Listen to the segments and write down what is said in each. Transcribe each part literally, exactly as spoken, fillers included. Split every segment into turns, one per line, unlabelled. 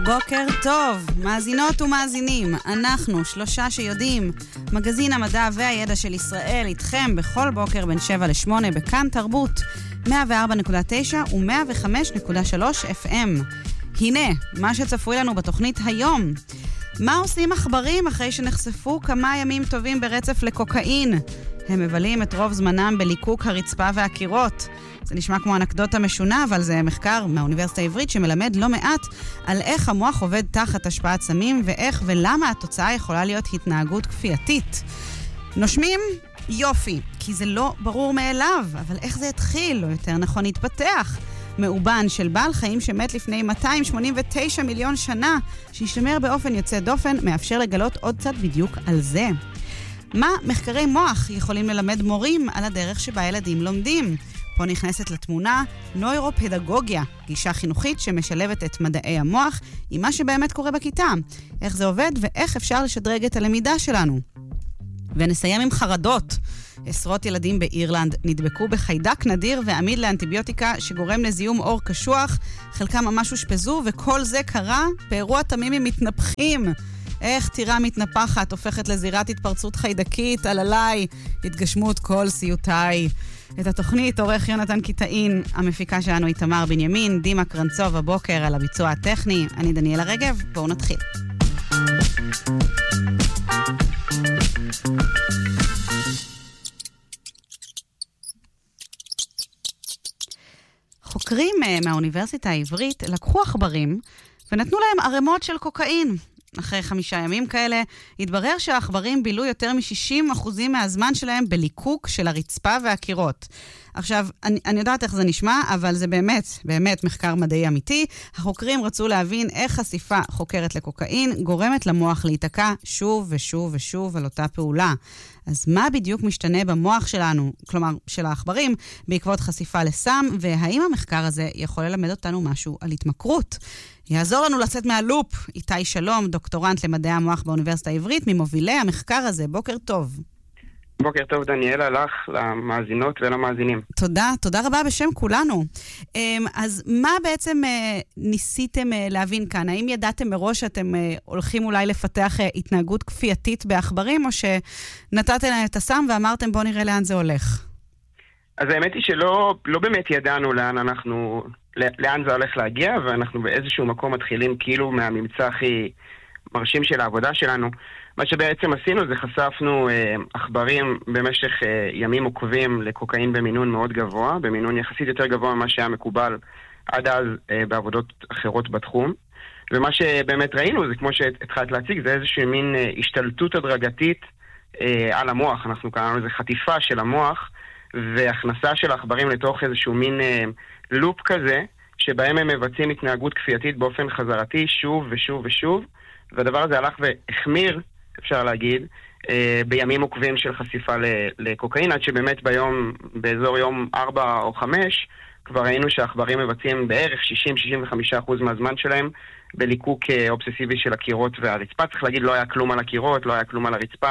בוקר טוב, מאזינות ומאזינים, אנחנו שלושה שיודעים, מגזין המדע והידע של ישראל איתכם בכל בוקר בין שבע לשמונה בכאן תרבות, מאה וארבע נקודה תשע ו-מאה וחמש נקודה שלוש אף אם. הנה, מה שצפוי לנו בתוכנית היום. מה עושים עכברים אחרי שנחשפו כמה ימים טובים ברצף לקוקאין? הם מבלים את רוב זמנם בליקוק הרצפה והקירות. זה נשמע כמו אנקדוטה משונה, אבל זה מחקר מהאוניברסיטה העברית שמלמד לא מעט על איך המוח עובד תחת השפעת סמים, ואיך ולמה התוצאה יכולה להיות התנהגות כפייתית. נושמים? יופי, כי זה לא ברור מאליו, אבל איך זה התחיל, או יותר נכון התפתח? מאובן של בעל חיים שמת לפני מאתיים שמונים ותשע מיליון שנה, שהשתמר באופן יוצא דופן, מאפשר לגלות עוד קצת בדיוק על זה. מה מחקרי מוח יכולים ללמד מורים על הדרך שבה ילדים לומדים? פה נכנסת לתמונה נוירופדגוגיה, גישה חינוכית שמשלבת את מדעי המוח עם מה שבאמת קורה בכיתה. איך זה עובד ואיך אפשר לשדרג את הלמידה שלנו. ונסיים עם חרדות. עשרות ילדים באירלנד נדבקו בחיידק נדיר ועמיד לאנטיביוטיקה שגורם לזיהום אור קשוח, חלקם ממש הושפזו, וכל זה קרה באירוע תמימי מתנפחים. איך טירה מתנפחת הופכת לזירת התפרצות חיידקית, על עליי, התגשמות כל סיוטיי. את התוכנית עורך יונתן קיטאין, המפיקה שלנו איתמר בנימין, דימה קרנצוב הבוקר על הביצוע הטכני, אני דניאלה רגב, בואו נתחיל. חוקרים מהאוניברסיטה העברית לקחו עכברים ונתנו להם ערימות של קוקאין. אחרי חמישה ימים כאלה, התברר שהעכברים בילו יותר מ-שישים אחוז מהזמן שלהם בליקוק של הרצפה והקירות. עכשיו, אני, אני יודעת איך זה נשמע, אבל זה באמת, באמת מחקר מדעי אמיתי. החוקרים רצו להבין איך חשיפה חוקרת לקוקאין גורמת למוח להיתקע שוב ושוב ושוב על אותה פעולה. אז מה בדיוק משתנה במוח שלנו, כלומר של העכברים, בעקבות חשיפה לסם, והאם המחקר הזה יכול ללמד אותנו משהו על התמכרות? יעזור לנו לצאת מהלופ. איתי שלום, דוקטורנט למדעי המוח באוניברסיטה העברית, ממובילי המחקר הזה. בוקר טוב.
בוקר טוב דניאלה, לך, למאזינות ולמאזינים.
תודה, תודה רבה בשם כולנו. אז מה בעצם ניסיתם להבין כאן? האם ידעתם מראש שאתם הולכים אולי לפתח התנהגות כפייתית בעכברים, או שנתתם להם את הסם ואמרתם בוא נראה לאן זה הולך?
אז האמת היא שלא לא באמת ידענו לאן אנחנו, לאן זה הולך להגיע, ואנחנו באיזשהו מקום מתחילים כאילו מהממצא הכי מרשים של העבודה שלנו. מה שבעצם עשינו זה חשפנו עכברים במשך ימים עוקבים לקוקאין במינון מאוד גבוה, במינון יחסית יותר גבוה ממה שהיה מקובל עד אז בעבודות אחרות בתחום. ומה שבאמת ראינו זה, כמו שהתחלת להציג, זה איזושהי מין השתלטות הדרגתית על המוח. אנחנו קראנו לזה חטיפה של המוח, והכנסה של העכברים לתוך איזשהו מין לופ כזה, שבהם הם מבצעים התנהגות כפייתית באופן חזרתי שוב ושוב ושוב, והדבר הזה הלך והחמיר, אפשר להגיד, בימים עוקבים של חשיפה לקוקאין, עד שבאמת ביום, באזור יום ארבע או חמש, כבר ראינו שהעכברים מבצעים בערך שישים עד שישים וחמישה אחוז מהזמן שלהם בליקוק אובססיבי של הקירות והרצפה. צריך להגיד, לא היה כלום על הקירות, לא היה כלום על הרצפה.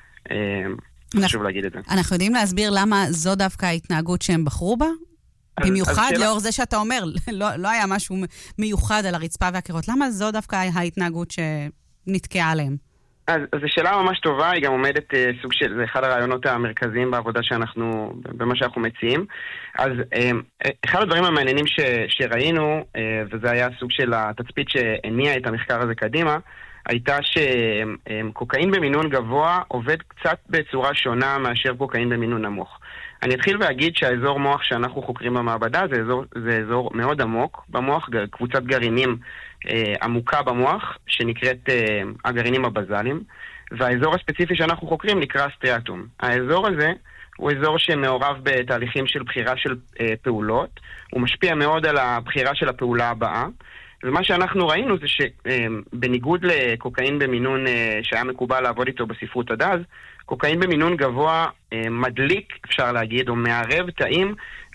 חשוב להגיד את זה.
אנחנו יודעים להסביר למה זו דווקא ההתנהגות שהם בחרו בה? במיוחד לאור זה שאתה אומר, לא היה משהו מיוחד על הרצפה והקירות. למה זו דווקא ההתנהגות שנתקעה עליהם?
אז זו שאלה ממש טובה, היא גם עומדת סוג של, זה אחד הרעיונות המרכזיים בעבודה שאנחנו, במה שאנחנו מציעים. אז אחד הדברים המעניינים ש, שראינו, וזה היה סוג של התצפית שהניע את המחקר הזה קדימה, הייתה שקוקאין במינון גבוה עובד קצת בצורה שונה מאשר קוקאין במינון נמוך. אני אתחיל ואגיד שהאזור מוח שאנחנו חוקרים במעבדה זה אזור, זה אזור מאוד עמוק במוח, קבוצת גרעינים אה, עמוקה במוח שנקראת אה, הגרעינים הבזליים, והאזור הספציפי שאנחנו חוקרים נקרא סטריאטום. האזור הזה הוא אזור שמעורב בתהליכים של בחירה של אה, פעולות, הוא משפיע מאוד על הבחירה של הפעולה הבאה, ומה שאנחנו ראינו זה שבניגוד לקוקאין במינון שהיה מקובל לעבוד איתו בספרות עד אז, קוקאין במינון גבוה מדליק, אפשר להגיד, או מערב תאים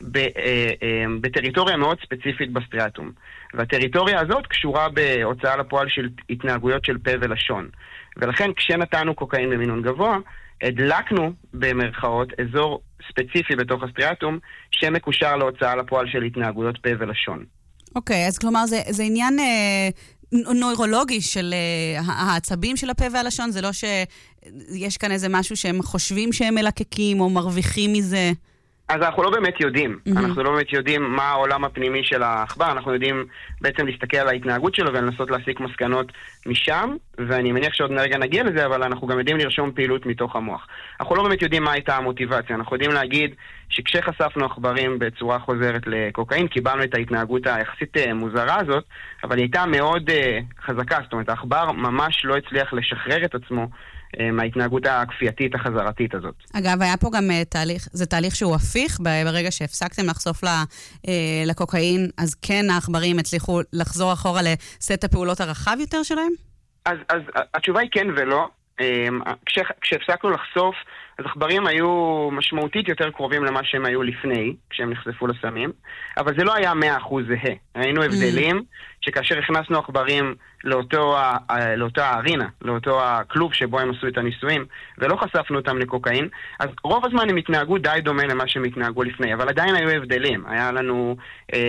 בטריטוריה מאוד ספציפית בסטריאטום. והטריטוריה הזאת קשורה בהוצאה לפועל של התנהגויות של פה ולשון. ולכן כשנתנו קוקאין במינון גבוה, הדלקנו במרכאות אזור ספציפי בתוך הסטריאטום שמקושר להוצאה לפועל של התנהגויות פה ולשון.
אוקיי, אז כלומר זה, זה עניין אה, נוירולוגי של העצבים של הפה והלשון? זה לא שיש כאן איזה משהו שהם חושבים שהם מלקקים או מרוויחים מזה?
אז אנחנו לא באמת יודעים. Mm-hmm. אנחנו לא באמת יודעים מה העולם הפנימי של העכבר. אנחנו יודעים בעצם להסתכל על ההתנהגות שלו ולנסות להסיק מסקנות משם, ואני מניח שעוד נרגע נגיע לזה, אבל אנחנו גם יודעים לרשום פעילות מתוך המוח. אנחנו לא באמת יודעים מה הייתה המוטיבציה. אנחנו יודעים להגיד שכשחשפנו עכברים בצורה חוזרת לקוקאין, קיבלנו את ההתנהגות היחסית מוזרה הזאת, אבל היא הייתה מאוד uh, חזקה. זאת אומרת, העכבר ממש לא הצליח לשחרר את עצמו מההתנהגות הכפייתית החזרתית הזאת. אגב,
היה פה גם תהליך, זה תהליך שהוא הפיך, ברגע שהפסקתם לחשוף לקוקאין, אז כן העכברים הצליחו לחזור אחורה לסט הפעולות הרחב יותר שלהם?
אז, אז התשובה היא כן ולא. כש, כשהפסקנו לחשוף, אז עכברים היו משמעותית יותר קרובים למה שהם היו לפני, כשהם נחשפו לסמים, אבל זה לא היה מאה אחוז זהה. היינו הבדלים שכאשר הכנסנו עכברים לאותו, לאותו הארינה, לאותו הכלוב שבו הם עשו את הניסויים, ולא חשפנו אותם לקוקאין, אז רוב הזמן הם התנהגו די דומה למה שהם התנהגו לפני, אבל עדיין היו הבדלים. היה לנו,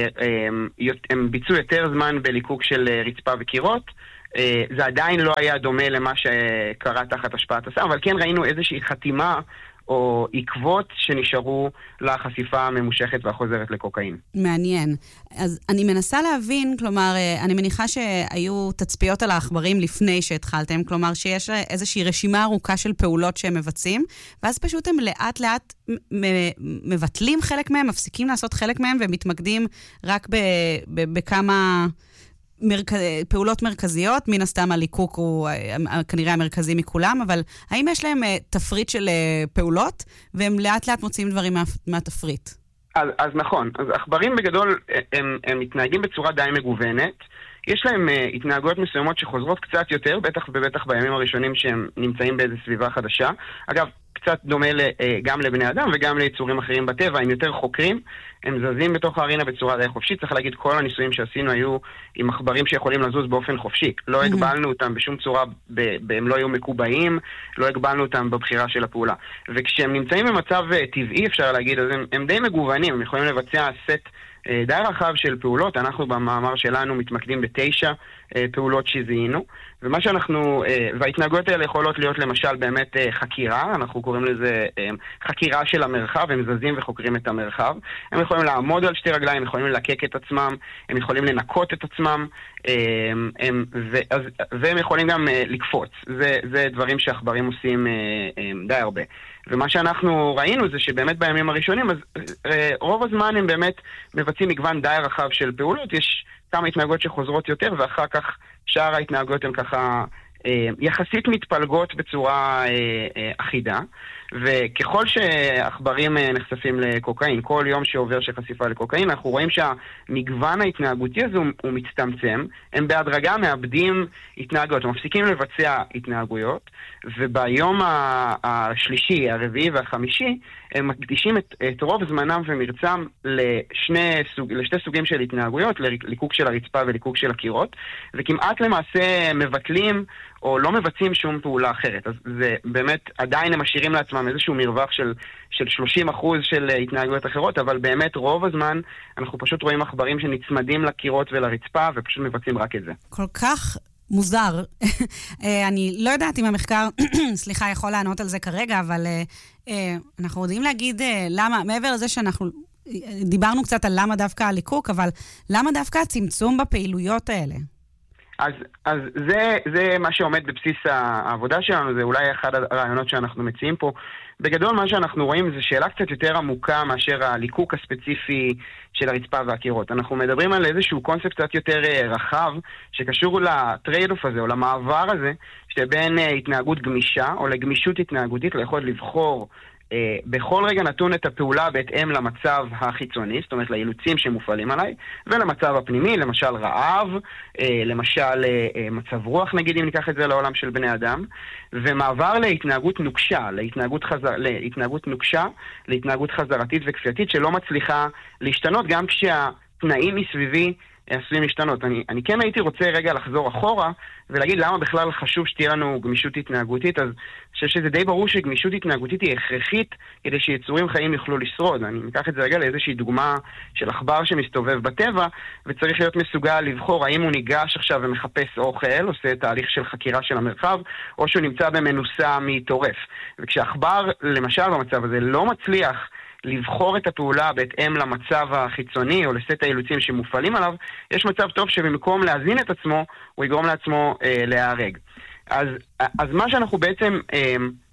הם ביצעו יותר זמן בליקוק של רצפה וקירות, זה עדיין לא היה דומה למה שקרה תחת השפעת הסם, אבל כן ראינו איזושהי חתימה או עקבות שנשארו לחשיפה הממושכת והחוזרת לקוקאין.
מעניין. אז אני מנסה להבין, כלומר, אני מניחה שהיו תצפיות על העכברים לפני שהתחלתם, כלומר שיש איזושהי רשימה ארוכה של פעולות שהם מבצעים, ואז פשוט הם לאט לאט מבטלים חלק מהם, מפסיקים לעשות חלק מהם, ומתמקדים רק בכמה מרכ... פעולות מרכזיות, מן הסתם הליקוק הוא כנראה המרכזי מכולם, אבל האם יש להם תפריט של פעולות, והם לאט לאט מוצאים דברים מה... מהתפריט?
אז, אז נכון, אז עכברים בגדול הם, הם מתנהגים בצורה די מגוונת, יש להם uh, התנהגויות מסוימות שחוזרות קצת יותר, בטח ובטח בימים הראשונים שהם נמצאים באיזו סביבה חדשה. אגב, קצת דומה ל, uh, גם לבני אדם וגם ליצורים אחרים בטבע, הם יותר חוקרים, הם זזים בתוך הארינה בצורה די חופשית. צריך להגיד, כל הניסויים שעשינו היו עם עכברים שיכולים לזוז באופן חופשי. לא הגבלנו אותם בשום צורה, ב, ב, הם לא היו מקובעים, לא הגבלנו אותם בבחירה של הפעולה. וכשהם נמצאים במצב uh, טבעי, אפשר להגיד, אז הם, הם די מגוונים, הם יכולים לבצע סט די רחב של פעולות. אנחנו במאמר שלנו מתמקדים בתשע פעולות שזיהינו, ומה שאנחנו, וההתנהגויות האלה יכולות להיות למשל באמת חקירה, אנחנו קוראים לזה חקירה של המרחב, הם זזים וחוקרים את המרחב, הם יכולים לעמוד על שתי רגליים, הם יכולים ללקק את עצמם, הם יכולים לנקות את עצמם, הם, ואז, והם יכולים גם לקפוץ. זה, זה דברים שעכברים עושים די הרבה. ומה שאנחנו ראינו זה שבאמת בימים הראשונים, אז רוב הזמן הם באמת מבצעים מגוון די רחב של פעולות, יש כמה התנהגויות שחוזרות יותר, ואחר כך שאר ההתנהגויות הן ככה יחסית מתפלגות בצורה אחידה, וככל שעכברים נחשפים לקוקאין, כל יום שעובר שחשיפה לקוקאין, אנחנו רואים שהמגוון ההתנהגותי הזה הוא מצטמצם, הם בהדרגה מאבדים התנהגויות, הם מפסיקים לבצע התנהגויות, וביום השלישי, הרביעי והחמישי, הם מקדישים את, את רוב זמנם ומרצם לשני, סוג, לשתי סוגים של התנהגויות, לליקוק של הרצפה וליקוק של הקירות, וכמעט למעשה מבטלים או לא מבצעים שום פעולה אחרת. אז זה באמת, עדיין הם משאירים לעצמם איזשהו מרווח של, של שלושים אחוז של התנהגויות אחרות, אבל באמת רוב הזמן אנחנו פשוט רואים עכברים שנצמדים לקירות ולרצפה ופשוט מבצעים רק את זה.
כל כך מוזר. אני לא יודעת אם המחקר, סליחה, יכול לענות על זה כרגע, אבל אנחנו יודעים להגיד למה, מעבר לזה שאנחנו דיברנו קצת על למה דווקא הליקוק, אבל למה דווקא הצמצום בפעילויות האלה?
אז, אז זה, זה מה שעומד בבסיס העבודה שלנו, זה אולי אחד הרעיונות שאנחנו מציעים פה. בגדול מה שאנחנו רואים זה שאלה קצת יותר עמוקה מאשר הליקוק הספציפי של הרצפה והקירות. אנחנו מדברים על איזשהו קונספט קצת יותר רחב שקשור לטרייד-אוף הזה או למעבר הזה שבין התנהגות גמישה או לגמישות התנהגותית ליכולת לבחור Uh, בכל רגע נתון את הפעולה בהתאם למצב החיצוני, זאת אומרת לאילוצים שמופעלים עליי, ולמצב הפנימי, למשל רעב, uh, למשל uh, מצב רוח, נגיד אם ניקח את זה לעולם של בני אדם, ומעבר להתנהגות נוקשה, להתנהגות, חזר, להתנהגות נוקשה, להתנהגות חזרתית וכפייתית שלא מצליחה להשתנות גם כשהתנאים מסביבי עשויים להשתנות. אני, אני כן הייתי רוצה רגע לחזור אחורה ולהגיד למה בכלל חשוב שתהיה לנו גמישות התנהגותית. אז חושב שזה די ברור שגמישות התנהגותית היא הכרחית כדי שיצורים חיים יוכלו לשרוד. אני אקח את זה רגע לאיזושהי דוגמה של עכבר שמסתובב בטבע, וצריך להיות מסוגל לבחור האם הוא ניגש עכשיו ומחפש אוכל, עושה תהליך של חקירה של המרחב, או שהוא נמצא במנוסה מטורף. וכשעכבר, למשל במצב הזה, לא מצליח לבחור את הפעולה בהתאם למצב החיצוני או לסט האילוצים שמופעלים עליו, יש מצב טוב שבמקום להזין את עצמו, הוא יגרום לעצמו אה, להיהרג. אז, אז מה שאנחנו בעצם, אה,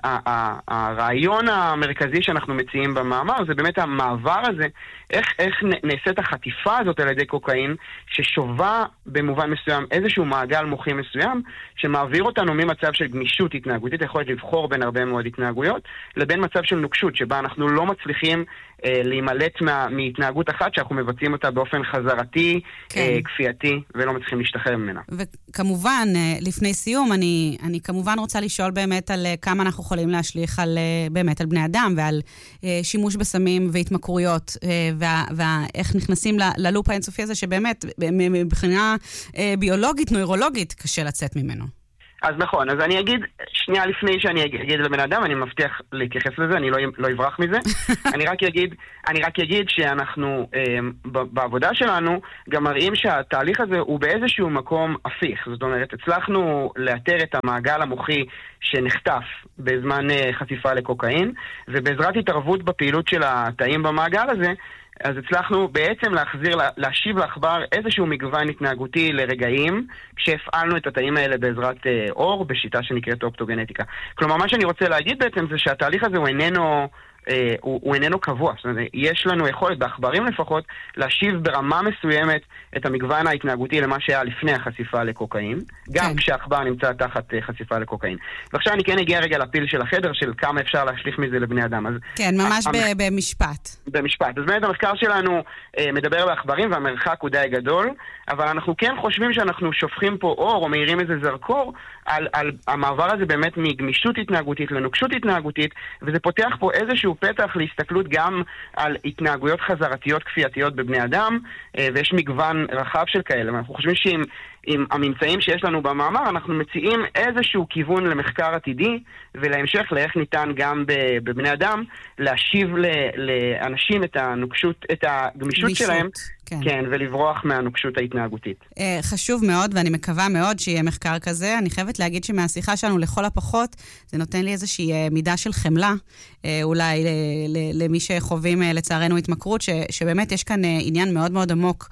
הרעיון המרכזי שאנחנו מציעים במאמר, זה באמת המעבר הזה, איך, איך נעשית החטיפה הזאת על ידי קוקאין, ששובה במובן מסוים איזשהו מעגל מוחי מסוים, שמעביר אותנו ממצב של גמישות התנהגותית, יכולת לבחור בין הרבה מאוד התנהגויות, לבין מצב של נוקשות, שבה אנחנו לא מצליחים אה, להימלט מה, מהתנהגות אחת, שאנחנו מבצעים אותה באופן חזרתי, כן. אה, כפייתי, ולא מצליחים להשתחרר ממנה.
וכמובן, לפני סיום, אני, אני כמובן רוצה לשאול באמת על כמה אנחנו יכולים להשליך על, באמת על בני אדם, ועל אה, שימוש בסמים והתמכרויות, אה, ואיך נכנסים ללופ האינסופי הזה, שבאמת, מבחינה ביולוגית, נוירולוגית, קשה לצאת ממנו.
אז נכון, אז אני אגיד, שנייה לפני שאני אגיד לבן אדם, אני מבטיח להתייחס לזה, אני לא, לא אברח מזה. אני רק אגיד, אני רק אגיד שאנחנו, אה, בעבודה שלנו, גם מראים שהתהליך הזה הוא באיזשהו מקום הפיך. זאת אומרת, הצלחנו לאתר את המעגל המוחי שנחטף בזמן אה, חשיפה לקוקאין, ובעזרת התערבות בפעילות של התאים במעגל הזה, אז הצלחנו בעצם להחזיר, להשיב לעכבר איזשהו מגוון התנהגותי לרגעים, כשהפעלנו את התאים האלה בעזרת אה, אור, בשיטה שנקראת אופטוגנטיקה. כלומר, מה שאני רוצה להגיד בעצם זה שהתהליך הזה הוא איננו, אה, הוא, הוא איננו קבוע. זאת אומרת, יש לנו יכולת, בעכברים לפחות, להשיב ברמה מסוימת את המגוון ההתנהגותי למה שהיה לפני החשיפה לקוקאין, גם כן. כשהעכבר נמצא תחת אה, חשיפה לקוקאין. ועכשיו אני כן אגיע רגע לפיל של החדר, של כמה אפשר להשליך מזה לבני אדם. אז
כן, ממש המח... במשפט.
במשפט. אז באמת המחקר שלנו אה, מדבר בעכברים, והמרחק הוא די גדול, אבל אנחנו כן חושבים שאנחנו שופכים פה אור, או מאירים איזה זרקור, על, על המעבר הזה באמת מגמישות התנהגותית לנוקשות התנהגותית, וזה פותח פה איזשהו פתח להסתכלות גם על התנהגויות חזרתיות כפייתיות בבני אדם, אה, ויש מגוון רחב של כאלה. אנחנו חושבים שאם עם הממצאים שיש לנו במאמר, אנחנו מציעים איזשהו כיוון למחקר עתידי, ולהמשך לאיך ניתן גם בבני אדם להשיב לאנשים את הנוקשות, את הגמישות גמישות, שלהם, כן. כן, ולברוח מהנוקשות ההתנהגותית.
חשוב מאוד, ואני מקווה מאוד שיהיה מחקר כזה. אני חייבת להגיד שמהשיחה שלנו לכל הפחות, זה נותן לי איזושהי מידה של חמלה, אולי למי שחווים לצערנו התמכרות, שבאמת יש כאן עניין מאוד מאוד עמוק,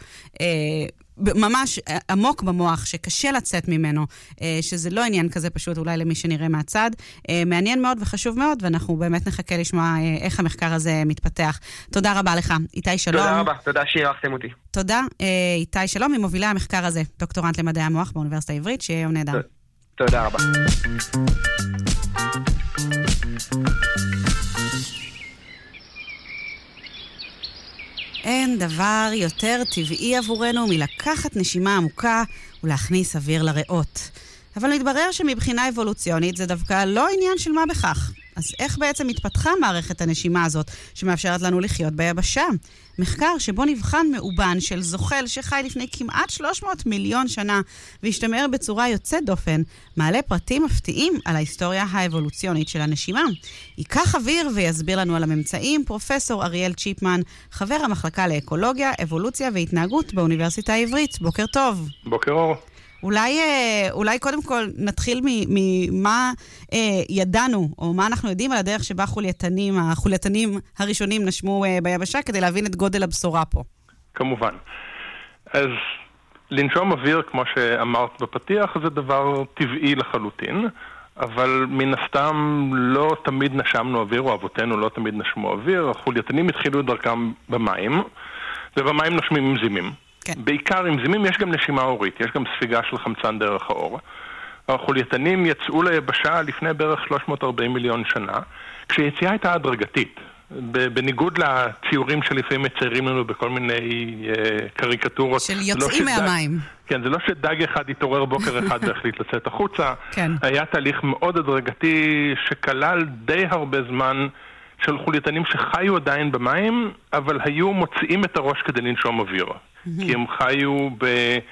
ממש עמוק במוח, שקשה לצאת ממנו, שזה לא עניין כזה פשוט אולי למי שנראה מהצד. מעניין מאוד וחשוב מאוד, ואנחנו באמת נחכה לשמוע איך המחקר הזה מתפתח. תודה רבה לך, איתי שלום.
תודה רבה, תודה שאירחתם אותי.
תודה, איתי שלום, ממובילי המחקר הזה, דוקטורנט למדעי המוח באוניברסיטה העברית, שיהיה יום נהדר.
תודה רבה.
אין דבר יותר טבעי עבורנו מלקחת נשימה עמוקה ולהכניס אוויר לריאות. אבל מתברר שמבחינה אבולוציונית זה דווקא לא עניין של מה בכך. אז איך בעצם התפתחה מערכת הנשימה הזאת שמאפשרת לנו לחיות ביבשה? מחקר שבו נבחן מאובן של זוחל שחי לפני כמעט שלוש מאות מיליון שנה והשתמר בצורה יוצאת דופן, מעלה פרטים מפתיעים על ההיסטוריה האבולוציונית של הנשימה. ייקח אוויר ויסביר לנו על הממצאים פרופסור אריאל צ'יפמן, חבר המחלקה לאקולוגיה, אבולוציה והתנהגות באוניברסיטה העברית. בוקר טוב.
בוקר אור.
אולי, אולי קודם כל נתחיל ממה אה, ידענו, או מה אנחנו יודעים על הדרך שבה חולייתנים, החולייתנים הראשונים נשמו אה, ביבשה, כדי להבין את גודל הבשורה פה.
כמובן. אז לנשום אוויר, כמו שאמרת בפתיח, זה דבר טבעי לחלוטין, אבל מן הסתם לא תמיד נשמנו אוויר, או אבותינו לא תמיד נשמו אוויר. החולייתנים התחילו דרכם במים, ובמים נושמים מזימים. כן. בעיקר עם זימים יש גם נשימה אורית, יש גם ספיגה של חמצן דרך האור. החולייתנים יצאו ליבשה לפני בערך שלוש מאות וארבעים מיליון שנה, כשיציאה הייתה הדרגתית. בניגוד לציורים שלפעמים מציירים לנו בכל מיני uh, קריקטורות.
של יוצאים לא מהמים.
כן, זה לא שדג אחד התעורר בוקר אחד והחליט לצאת החוצה. כן. היה תהליך מאוד הדרגתי שכלל די הרבה זמן של חולייתנים שחיו עדיין במים, אבל היו מוציאים את הראש כדי לנשום אוויר. כי הם חיו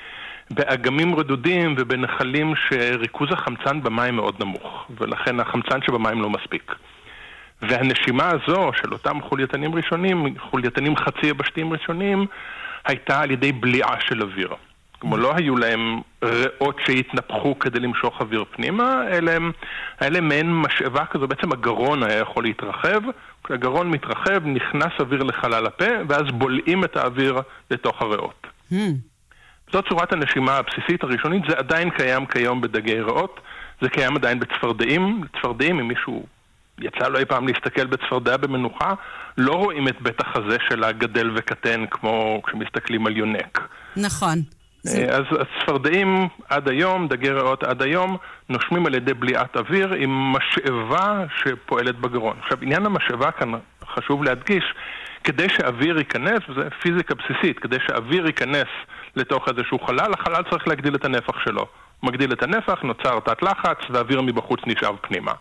באגמים רדודים ובנחלים שריכוז החמצן במים מאוד נמוך, ולכן החמצן שבמים לא מספיק. והנשימה הזו של אותם חולייתנים ראשונים, חולייתנים חצי יבשתיים ראשונים, הייתה על ידי בליעה של אוויר. כמו לא היו להם ריאות שהתנפחו כדי למשוך אוויר פנימה, אלא היה מעין משאבה כזו, בעצם הגרון היה יכול להתרחב, כשהגרון מתרחב נכנס אוויר לחלל הפה, ואז בולעים את האוויר לתוך הריאות. Hmm. זאת צורת הנשימה הבסיסית הראשונית, זה עדיין קיים כיום בדגי ריאות, זה קיים עדיין בצפרדעים, צפרדעים אם מישהו יצא לו אי פעם להסתכל בצפרדע במנוחה, לא רואים את בית החזה שלה גדל וקטן כמו כשמסתכלים על יונק.
נכון.
אז הצפרדעים עד היום, דגי ריאות עד היום, נושמים על ידי בליעת אוויר עם משאבה שפועלת בגרון. עכשיו, עניין המשאבה כאן חשוב להדגיש, כדי שאוויר ייכנס, וזה פיזיקה בסיסית, כדי שאוויר ייכנס לתוך איזשהו חלל, החלל צריך להגדיל את הנפח שלו. מגדיל את הנפח, נוצר תת לחץ, והאוויר מבחוץ נשאב פנימה.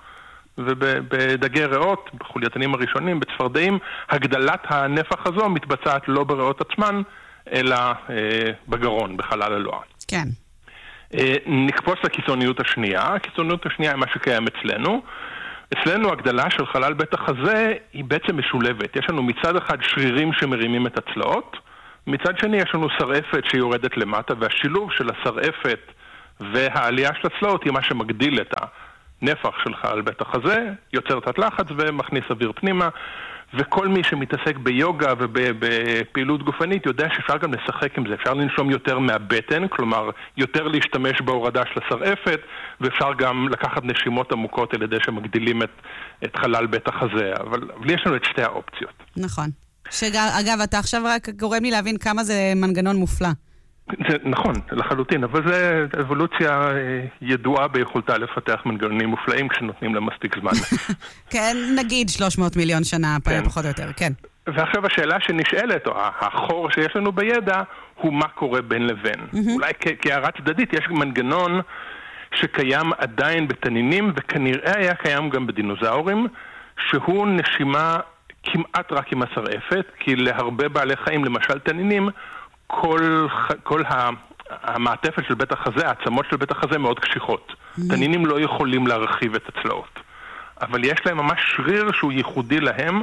ובדגי ריאות, בחולייתנים הראשונים, בצפרדעים, הגדלת הנפח הזו מתבצעת לא בריאות עצמן, אלא אה, בגרון, בחלל הלוע.
כן.
אה, נקפוץ לקיצוניות השנייה. הקיצוניות השנייה היא מה שקיים אצלנו. אצלנו הגדלה של חלל בית החזה היא בעצם משולבת. יש לנו מצד אחד שרירים שמרימים את הצלעות, מצד שני יש לנו שרעפת שיורדת למטה, והשילוב של השרעפת והעלייה של הצלעות היא מה שמגדיל את הנפח של חלל בית החזה, יוצר תת לחץ ומכניס אוויר פנימה. וכל מי שמתעסק ביוגה ובפעילות גופנית יודע שאפשר גם לשחק עם זה, אפשר לנשום יותר מהבטן, כלומר יותר להשתמש בהורדה של השרעפת, ואפשר גם לקחת נשימות עמוקות על ידי שמגדילים את, את חלל בית החזה, אבל, אבל יש לנו את שתי האופציות.
נכון. שאגב, אתה עכשיו רק גורם לי להבין כמה זה מנגנון מופלא.
זה נכון, לחלוטין, אבל זה אבולוציה ידועה ביכולתה לפתח מנגנונים מופלאים כשנותנים לה מספיק זמן.
כן, נגיד שלוש מאות מיליון שנה, כן. פחות או יותר, כן.
ועכשיו השאלה שנשאלת, או החור שיש לנו בידע, הוא מה קורה בין לבין. Mm-hmm. אולי כהערה צדדית יש מנגנון שקיים עדיין בתנינים, וכנראה היה קיים גם בדינוזאורים, שהוא נשימה כמעט רק עם השרעפת, כי להרבה בעלי חיים, למשל תנינים, כל, כל המעטפת של בית החזה, העצמות של בית החזה מאוד קשיחות. Mm-hmm. תנינים לא יכולים להרחיב את הצלעות. אבל יש להם ממש שריר שהוא ייחודי להם,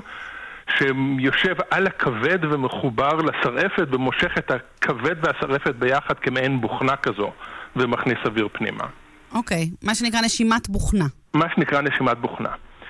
שיושב על הכבד ומחובר לשרעפת, ומושך את הכבד והשרעפת ביחד כמעין בוכנה כזו, ומכניס אוויר פנימה.
אוקיי, okay. מה שנקרא נשימת בוכנה.
מה שנקרא נשימת בוכנה.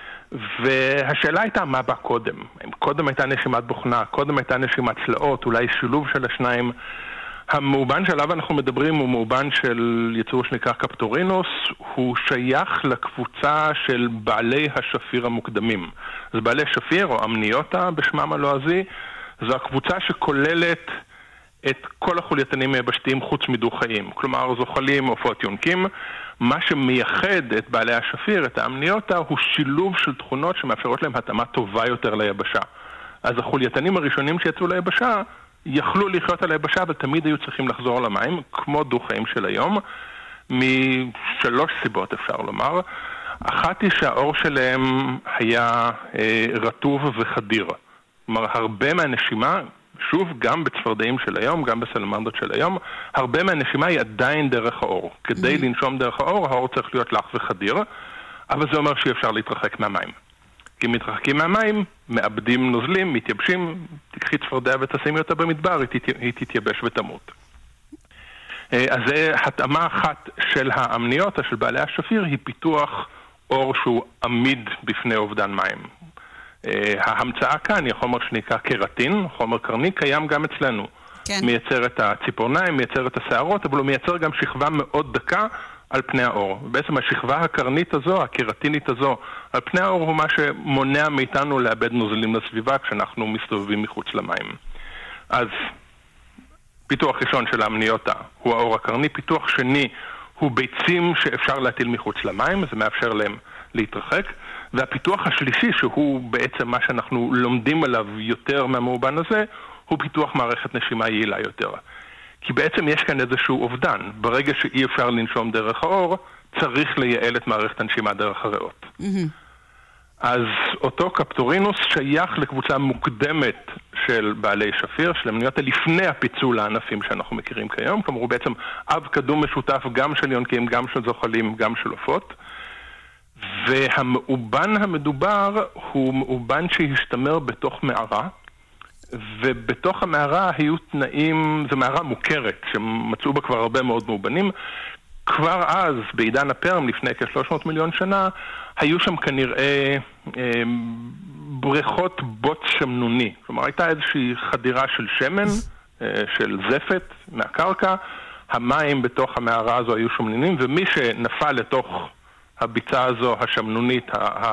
והשאלה הייתה מה בא קודם. קודם הייתה נשימת בוכנה, קודם הייתה נשימת צלעות, אולי שילוב של השניים. המאובן שעליו אנחנו מדברים הוא מאובן של יצור שנקרא קפטורינוס, הוא שייך לקבוצה של בעלי השפיר המוקדמים. אז בעלי שפיר או אמניוטה בשמם הלועזי, זו הקבוצה שכוללת את כל החולייתנים היבשתיים חוץ מדו-חיים. כלומר, זוחלים, עופות, יונקים. מה שמייחד את בעלי השפיר, את האמניוטה, הוא שילוב של תכונות שמאפשרות להם התאמה טובה יותר ליבשה. אז החולייתנים הראשונים שיצאו ליבשה, יכלו לחיות על היבשה, אבל תמיד היו צריכים לחזור למים, כמו דו-חיים של היום, משלוש סיבות אפשר לומר. אחת היא שהאור שלהם היה אה, רטוב וחדיר. כלומר, הרבה מהנשימה, שוב, גם בצפרדעים של היום, גם בסלמנדות של היום, הרבה מהנשימה היא עדיין דרך האור. כדי mm-hmm. לנשום דרך האור, האור צריך להיות לח וחדיר, אבל זה אומר שאי אפשר להתרחק מהמים. כי מתרחקים מהמים, מאבדים נוזלים, מתייבשים, תקחי צפרדע ותשימי אותה במדבר, היא, תת... היא תתייבש ותמות. אז זה התאמה אחת של האמניות, של בעלי השפיר, היא פיתוח אור שהוא עמיד בפני אובדן מים. ההמצאה כאן היא חומר שנקרא קרטין, חומר קרני, קיים גם אצלנו. כן. מייצר את הציפורניים, מייצר את השערות, אבל הוא מייצר גם שכבה מאוד דקה על פני האור. בעצם השכבה הקרנית הזו, הקרטינית הזו, על פני האור הוא מה שמונע מאיתנו לאבד נוזלים לסביבה כשאנחנו מסתובבים מחוץ למים. אז פיתוח ראשון של האמניוטה הוא האור הקרני, פיתוח שני הוא ביצים שאפשר להטיל מחוץ למים, זה מאפשר להם להתרחק. והפיתוח השלישי, שהוא בעצם מה שאנחנו לומדים עליו יותר מהמאובן הזה, הוא פיתוח מערכת נשימה יעילה יותר. כי בעצם יש כאן איזשהו אובדן. ברגע שאי אפשר לנשום דרך האור, צריך לייעל את מערכת הנשימה דרך הריאות. Mm-hmm. אז אותו קפטורינוס שייך לקבוצה מוקדמת של בעלי שפיר, של המניות לפני הפיצול לענפים שאנחנו מכירים כיום. כלומר, הוא בעצם אב קדום משותף גם של יונקים, גם של זוחלים, גם של עופות. והמאובן המדובר הוא מאובן שהשתמר בתוך מערה, ובתוך המערה היו תנאים, זו מערה מוכרת, שמצאו בה כבר הרבה מאוד מאובנים. כבר אז, בעידן הפרם, לפני כ-שלוש מאות מיליון שנה, היו שם כנראה אה, בריכות בוץ שמנוני. כלומר, הייתה איזושהי חדירה של שמן, אה, של זפת מהקרקע, המים בתוך המערה הזו היו שמנונים, ומי שנפל לתוך הביצה הזו, השמנונית,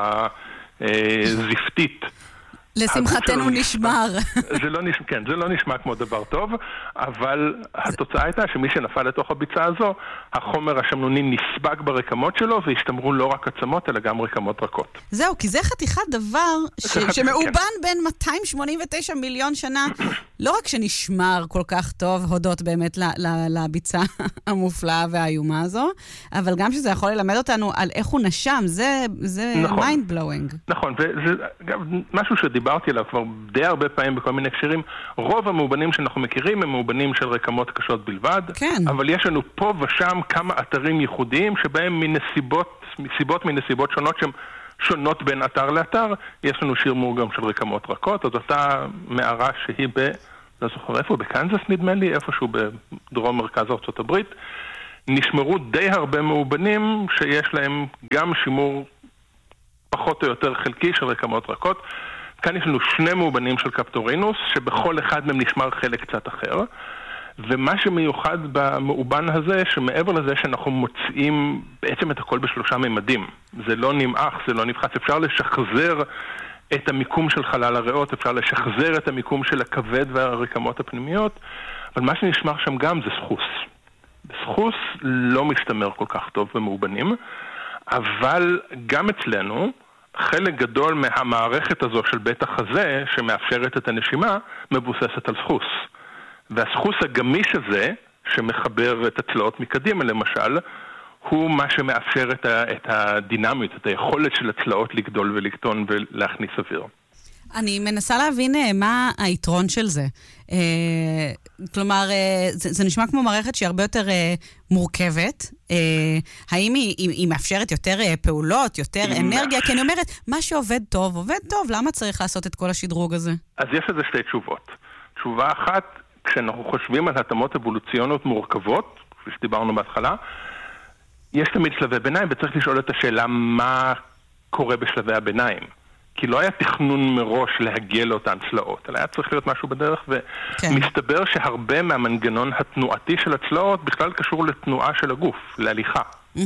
הזפתית,
לשמחתנו נשמר.
זה לא נשמע, כן, זה לא נשמע כמו דבר טוב, אבל התוצאה הייתה שמי שנפל לתוך הביצה הזו, החומר השמנוני נסבק ברקמות שלו, והשתמרו לא רק עצמות, אלא גם רקמות רכות.
זהו, כי זה חתיכת דבר שמאובן בין מאתיים שמונים ותשע מיליון שנה, לא רק שנשמר כל כך טוב, הודות באמת לביצה המופלאה והאיומה הזו, אבל גם שזה יכול ללמד אותנו על איך הוא נשם, זה mind blowing.
נכון, וזה גם משהו שדיברתי עליו כבר די הרבה פעמים בכל מיני הקשרים. רוב המאובנים שאנחנו מכירים הם מאובנים של רקמות קשות בלבד,
כן.
אבל יש לנו פה ושם כמה אתרים ייחודיים שבהם מנסיבות, מסיבות מנסיבות שונות שהן שונות בין אתר לאתר, יש לנו שירמור גם של רקמות רכות. אז אותה מערה שהיא ב... לא זוכר איפה, בקנזס נדמה לי, איפשהו בדרום מרכז ארצות הברית, נשמרו די הרבה מאובנים שיש להם גם שימור פחות או יותר חלקי של רקמות רכות. כאן יש לנו שני מאובנים של קפטורינוס, שבכל אחד מהם נשמר חלק קצת אחר. ומה שמיוחד במאובן הזה, שמעבר לזה שאנחנו מוצאים בעצם את הכל בשלושה ממדים. זה לא נמעך, זה לא נבחץ. אפשר לשחזר את המיקום של חלל הריאות, אפשר לשחזר את המיקום של הכבד והרקמות הפנימיות, אבל מה שנשמר שם גם זה סחוס. סחוס לא משתמר כל כך טוב במאובנים, אבל גם אצלנו, חלק גדול מהמערכת הזו של בית החזה, שמאפשרת את הנשימה, מבוססת על סחוס. והסחוס הגמיש הזה, שמחבר את הצלעות מקדימה למשל, הוא מה שמאפשר את, ה- את הדינמיות, את היכולת של הצלעות לגדול ולקטון ולהכניס אוויר.
אני מנסה להבין מה היתרון של זה. כלומר, זה, זה נשמע כמו מערכת שהיא הרבה יותר מורכבת. האם היא, היא, היא מאפשרת יותר פעולות, יותר אנרגיה? כי אני אומרת, מה שעובד טוב, עובד טוב. למה צריך לעשות את כל השדרוג הזה?
אז יש לזה שתי תשובות. תשובה אחת, כשאנחנו חושבים על התאמות אבולוציוניות מורכבות, כפי שדיברנו בהתחלה, יש תמיד שלבי ביניים, וצריך לשאול את השאלה מה קורה בשלבי הביניים. כי לא היה תכנון מראש להגיע לאותן צלעות, אלא היה צריך להיות משהו בדרך, ומסתבר שהרבה מהמנגנון התנועתי של הצלעות בכלל קשור לתנועה של הגוף, להליכה.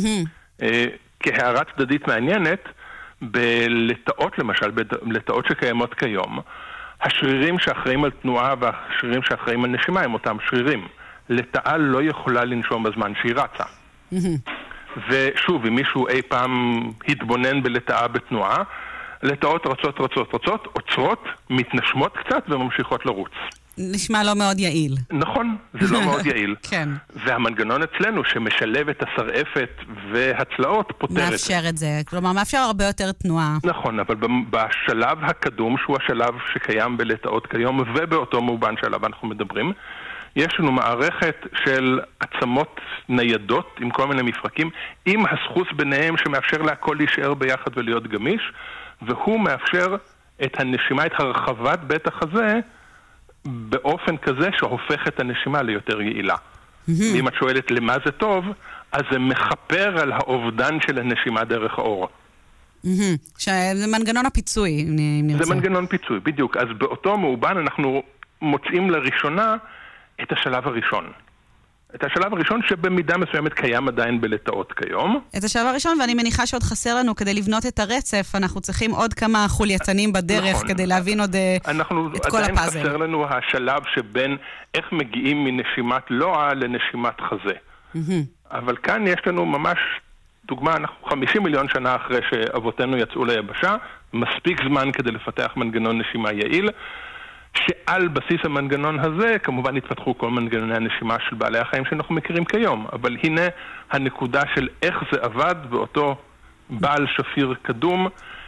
כהערה צדדית מעניינת, בלטאות למשל, בלטאות שקיימות כיום, השרירים שאחראים על תנועה והשרירים שאחראים על נשימה הם אותם שרירים. לטאה לא יכולה לנשום בזמן שהיא רצה. ושוב, אם מישהו אי פעם התבונן בלטאה בתנועה, לטאות רצות רצות רצות, עוצרות, מתנשמות קצת וממשיכות לרוץ.
נשמע לא מאוד יעיל.
נכון, זה לא מאוד יעיל.
כן.
והמנגנון אצלנו שמשלב את השרעפת והצלעות פותר את זה.
מאפשר את זה, כלומר מאפשר הרבה יותר תנועה.
נכון, אבל בשלב הקדום, שהוא השלב שקיים בלטאות כיום, ובאותו מאובן שעליו אנחנו מדברים, יש לנו מערכת של עצמות ניידות עם כל מיני מפרקים, עם הסחוס ביניהם שמאפשר להכל להישאר ביחד ולהיות גמיש, והוא מאפשר את הנשימה, את הרחבת בית החזה, באופן כזה שהופך את הנשימה ליותר יעילה. ואם את שואלת למה זה טוב, אז זה מחפר על האובדן של הנשימה דרך האור.
זה מנגנון הפיצוי, אם נרצה.
זה מנגנון פיצוי, בדיוק. אז באותו מאובן אנחנו מוצאים לראשונה את השלב הראשון. את השלב הראשון שבמידה מסוימת קיים עדיין בלטאות כיום.
את השלב הראשון, ואני מניחה שעוד חסר לנו כדי לבנות את הרצף, אנחנו צריכים עוד כמה חולייתנים בדרך, נכון. כדי להבין עוד
אנחנו, את כל הפאזל. עדיין חסר לנו השלב שבין איך מגיעים מנשימת לוע לנשימת חזה. Mm-hmm. אבל כאן יש לנו ממש דוגמה, אנחנו חמישים מיליון שנה אחרי שאבותינו יצאו ליבשה, מספיק זמן כדי לפתח מנגנון נשימה יעיל, שעל בסיס המנגנון הזה, כמובן התפתחו כל מנגנוני הנשימה של בעלי החיים שאנחנו מכירים כיום. אבל הנה הנקודה של איך זה עבד באותו בעל שפיר קדום,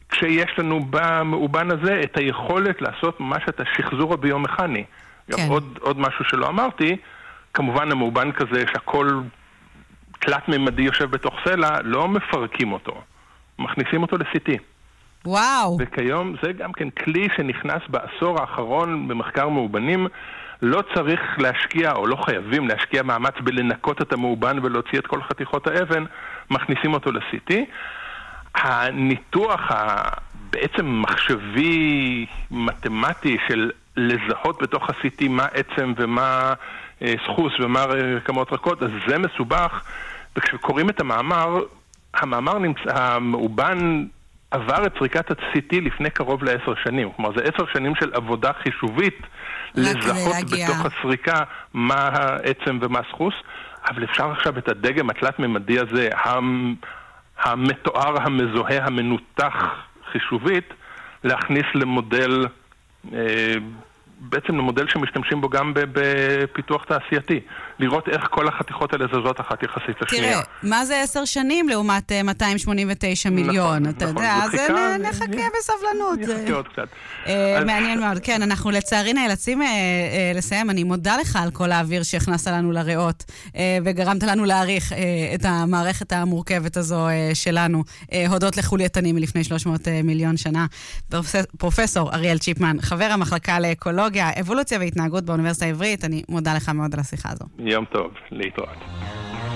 כשיש לנו במאובן הזה את היכולת לעשות ממש את השחזור הביומכני. כן. עוד, עוד משהו שלא אמרתי, כמובן המאובן כזה שהכל תלת-ממדי יושב בתוך סלע, לא מפרקים אותו, מכניסים אותו ל-סי טי.
וואו.
וכיום זה גם כן כלי שנכנס בעשור האחרון במחקר מאובנים, לא צריך להשקיע או לא חייבים להשקיע מאמץ בלנקות את המאובן ולהוציא את כל חתיכות האבן, מכניסים אותו ל-סי טי. הניתוח בעצם מחשבי מתמטי של לזהות בתוך ה-סי טי מה עצם ומה סחוס ומה כמות רכות, אז זה מסובך, וכשקוראים את המאמר, המאמר נמצא, המאובן עבר את סריקת ה-סי טי לפני קרוב לעשר שנים. כלומר, זה עשר שנים של עבודה חישובית לזהות בתוך הסריקה מה העצם ומה סחוס, אבל אפשר עכשיו את הדגם התלת-ממדי הזה, המתואר, המזוהה, המנותח חישובית, להכניס למודל, בעצם למודל שמשתמשים בו גם בפיתוח תעשייתי. לראות איך כל החתיכות האלה זזות אחת יחסית לשנייה.
תראה, מה זה עשר שנים לעומת מאתיים שמונים ותשע מיליון? אתה יודע, אז נחכה בסבלנות.
נחכה עוד קצת.
מעניין מאוד. כן, אנחנו לצערי נאלצים לסיים. אני מודה לך על כל האוויר שהכנסת לנו לריאות, וגרמת לנו להעריך את המערכת המורכבת הזו שלנו, הודות לחולייתנים מלפני שלוש מאות מיליון שנה. פרופסור אריאל צ'יפמן, חבר המחלקה לאקולוגיה, אבולוציה והתנהגות באוניברסיטה העברית, אני מודה לך מאוד על השיחה הזו.
יום טוב, להתראות.